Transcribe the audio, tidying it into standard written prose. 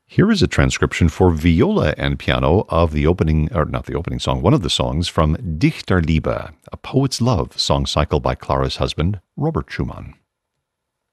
Here is a transcription for viola and piano of the opening, or not the opening song, one of the songs from Dichterliebe, a poet's love song cycle by Clara's husband, Robert Schumann.